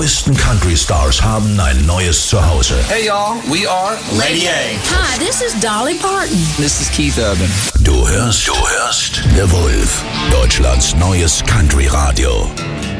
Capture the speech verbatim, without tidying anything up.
neuesten Country-Stars haben ein neues Zuhause. Hey y'all, we are Lady A. Hi, this is Dolly Parton. This is Keith Urban. Du hörst, du hörst The Wolf, Deutschlands neues Country-Radio.